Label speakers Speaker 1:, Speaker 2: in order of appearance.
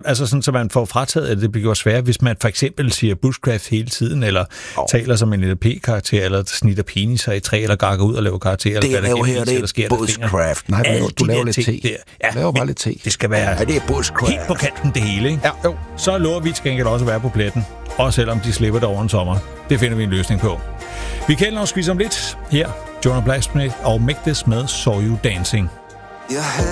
Speaker 1: altså sådan, så man får frataget, at det bliver sværere, hvis man for eksempel siger bushcraft hele tiden, eller taler som en LP-karakter, eller snitter peniser i træ, eller gakker ud og laver karakterer.
Speaker 2: Det er jo her, det er bushcraft.
Speaker 3: Nej, du laver lidt te.
Speaker 1: Ja,
Speaker 3: laver bare lidt te.
Speaker 1: Det skal være
Speaker 2: det er bushcraft.
Speaker 1: Helt på kanten det hele, ikke?
Speaker 3: Ja, jo.
Speaker 1: Så lover vi til gengæld også at være på pletten, også selvom de slipper det over en sommer. Det finder vi en løsning på. Vi kan nok skvise om lidt. Her, Jonah Blasphemy og Make This med Saw You Dancing.